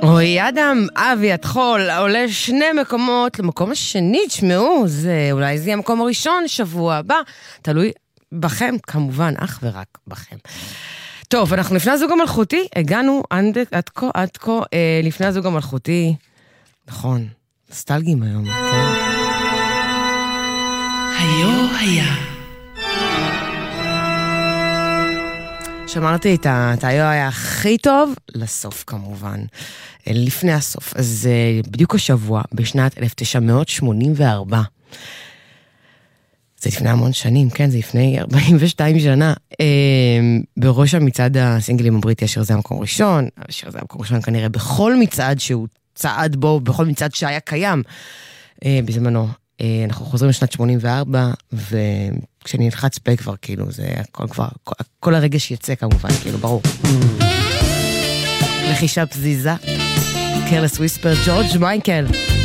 אוי, אדם, אבי, התחול, עולה 2 מקומות למקום השני, תשמעו, אולי זה יהיה המקום הראשון שבוע הבא, תלוי בכם, כמובן, אך ורק בכם. טוב, אנחנו לפני הזוג המלכותי, הגענו עד כה, לפני הזוג המלכותי, נכון, סטלגים היום, כן? היה. שמרתי את היום היה הכי טוב לסוף כמובן, לפני הסוף. אז בדיוק השבוע, בשנת 1984, זה לפני המון שנים, כן, זה לפני 42 שנה, בראש המצעד הסינגלים הבריטי, אשר זה המקום ראשון, אשר זה המקום ראשון כנראה בכל מצעד שהוא צעד בו, בכל מצעד שהיה קיים בזמנו. אנחנו חוזרים לשנת 84, וכשאני נלחץ פה כבר, כאילו, זה הכל כבר, כל הרגש יצא כמובן, כאילו, ברור. לחישה פזיזה, קרלס וויספר, ג'ורג' מייקל.